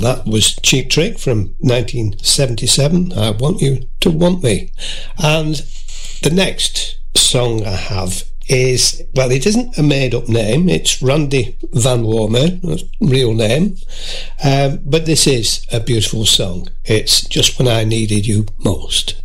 that was Cheap Trick from 1977, I Want You to Want Me. And the next song I have is, well, it isn't a made-up name, it's Randy Van Warmer, real name, but this is a beautiful song. It's Just When I Needed You Most.